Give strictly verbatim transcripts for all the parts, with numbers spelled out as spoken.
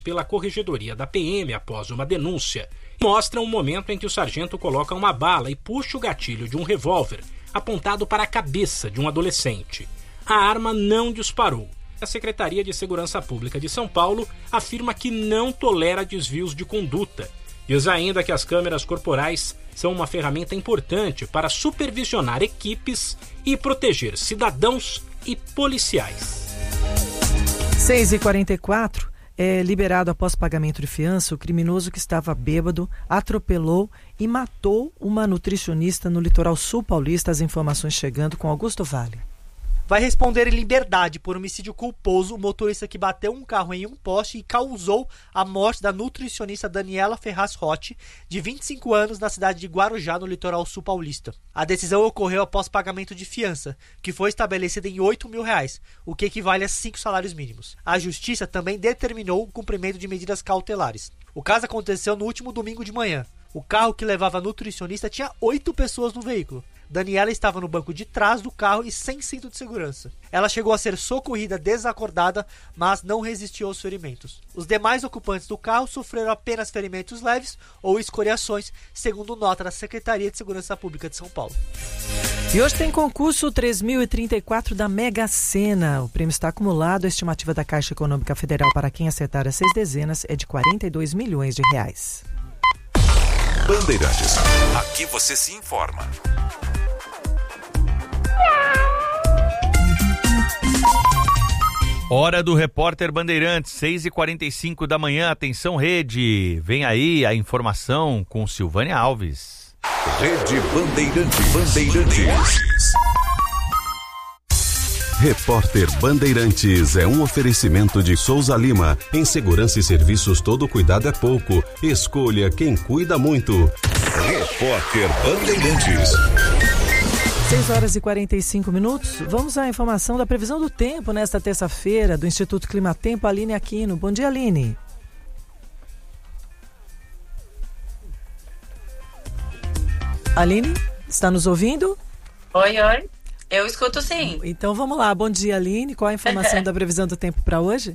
pela corregedoria da P M após uma denúncia, mostra um momento em que o sargento coloca uma bala e puxa o gatilho de um revólver apontado para a cabeça de um adolescente. A arma não disparou. A Secretaria de Segurança Pública de São Paulo afirma que não tolera desvios de conduta. Diz ainda que as câmeras corporais são uma ferramenta importante para supervisionar equipes e proteger cidadãos e policiais. seis e quarenta e quatro, é liberado após pagamento de fiança o criminoso que estava bêbado, atropelou e matou uma nutricionista no litoral sul paulista. As informações chegando com Augusto Vale. Vai responder em liberdade por homicídio culposo o motorista que bateu um carro em um poste e causou a morte da nutricionista Daniela Ferraz Rotti, de vinte e cinco anos, na cidade de Guarujá, no litoral sul paulista. A decisão ocorreu após pagamento de fiança, que foi estabelecida em oito mil reais, o que equivale a cinco salários mínimos. A justiça também determinou o cumprimento de medidas cautelares. O caso aconteceu no último domingo de manhã. O carro que levava a nutricionista tinha oito pessoas no veículo. Daniela estava no banco de trás do carro e sem cinto de segurança. Ela chegou a ser socorrida desacordada, mas não resistiu aos ferimentos. Os demais ocupantes do carro sofreram apenas ferimentos leves ou escoriações, segundo nota da Secretaria de Segurança Pública de São Paulo. E hoje tem concurso três mil e trinta e quatro da Mega Sena. O prêmio está acumulado. A estimativa da Caixa Econômica Federal para quem acertar as seis dezenas é de quarenta e dois milhões de reais. Bandeirantes. Aqui você se informa. Hora do Repórter Bandeirantes, seis e quarenta e cinco da manhã. Atenção, Rede. Vem aí a informação com Silvânia Alves. Rede Bandeirantes. Bandeirantes. Repórter Bandeirantes é um oferecimento de Souza Lima. Em segurança e serviços, todo cuidado é pouco. Escolha quem cuida muito. Repórter Bandeirantes. seis horas e quarenta e cinco minutos. Vamos à informação da previsão do tempo nesta terça-feira do Instituto Climatempo. Aline Aquino. Bom dia, Aline. Aline, está nos ouvindo? Oi, oi. Eu escuto sim. Então vamos lá. Bom dia, Aline. Qual a informação da previsão do tempo para hoje?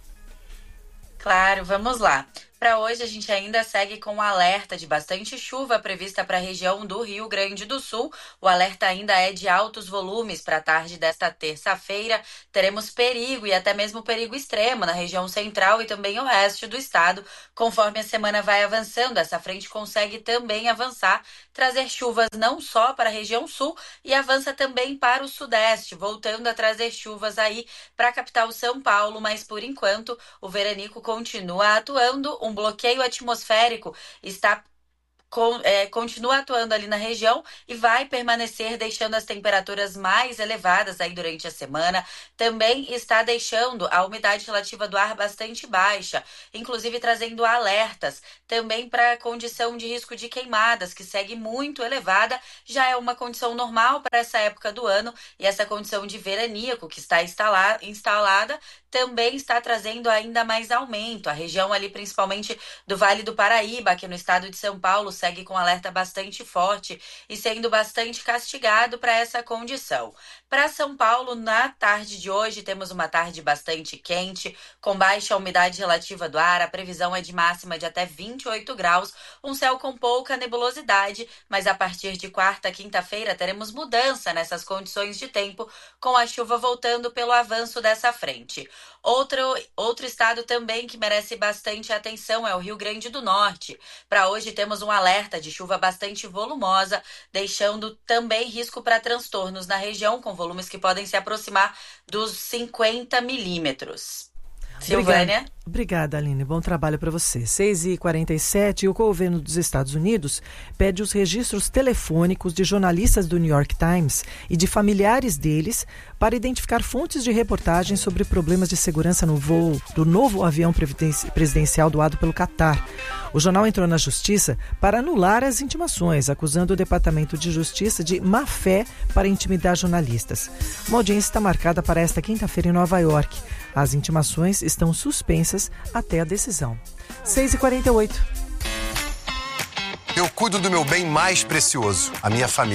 Claro, vamos lá. Para hoje a gente ainda segue com um alerta de bastante chuva prevista para a região do Rio Grande do Sul. O alerta ainda é de altos volumes para a tarde desta terça-feira. Teremos perigo e até mesmo perigo extremo na região central e também oeste do estado. Conforme a semana vai avançando, essa frente consegue também avançar, trazer chuvas não só para a região sul e avança também para o sudeste, voltando a trazer chuvas aí para a capital São Paulo, mas por enquanto o veranico continua atuando. Um bloqueio atmosférico está Com, é, continua atuando ali na região e vai permanecer deixando as temperaturas mais elevadas aí durante a semana. Também está deixando a umidade relativa do ar bastante baixa, inclusive trazendo alertas também para a condição de risco de queimadas, que segue muito elevada. Já é uma condição normal para essa época do ano, e essa condição de veraníaco que está instala, instalada também está trazendo ainda mais aumento. A região ali, principalmente do Vale do Paraíba, aqui no estado de São Paulo, segue com alerta bastante forte e sendo bastante castigado para essa condição. Para São Paulo, na tarde de hoje, temos uma tarde bastante quente, com baixa umidade relativa do ar. A previsão é de máxima de até vinte e oito graus, um céu com pouca nebulosidade, mas a partir de quarta, quinta-feira, teremos mudança nessas condições de tempo, com a chuva voltando pelo avanço dessa frente. Outro, outro estado também que merece bastante atenção é o Rio Grande do Norte. Para hoje, temos um alerta de chuva bastante volumosa, deixando também risco para transtornos na região, com volumes que podem se aproximar dos cinquenta milímetros. Silvânia? Obrigada, Obrigada, Aline. Bom trabalho para você. seis e quarenta e sete, e o governo dos Estados Unidos pede os registros telefônicos de jornalistas do New York Times e de familiares deles para identificar fontes de reportagens sobre problemas de segurança no voo do novo avião presidencial doado pelo Catar. O jornal entrou na justiça para anular as intimações, acusando o Departamento de Justiça de má-fé para intimidar jornalistas. Uma audiência está marcada para esta quinta-feira em Nova York. As intimações estão suspensas até a decisão. seis e quarenta e oito. Eu cuido do meu bem mais precioso, a minha família.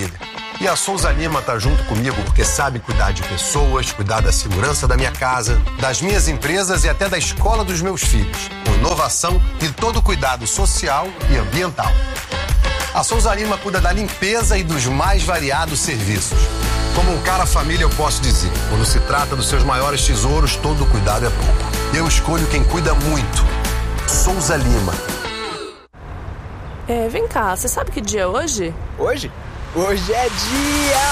E a Souza Lima tá junto comigo porque sabe cuidar de pessoas, cuidar da segurança da minha casa, das minhas empresas e até da escola dos meus filhos, com inovação e todo o cuidado social e ambiental. A Souza Lima cuida da limpeza e dos mais variados serviços. Como um cara família, eu posso dizer, quando se trata dos seus maiores tesouros, todo cuidado é pouco. Eu escolho quem cuida muito. Souza Lima. É, vem cá, você sabe que dia é hoje? Hoje? Hoje é dia...